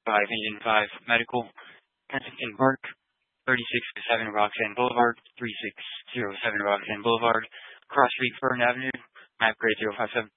5 Engine 5 Medical, Kensington Park, 3607 Roxanne Boulevard, 3607 Roxanne Boulevard, Cross Street, Fern Avenue, map grade 057.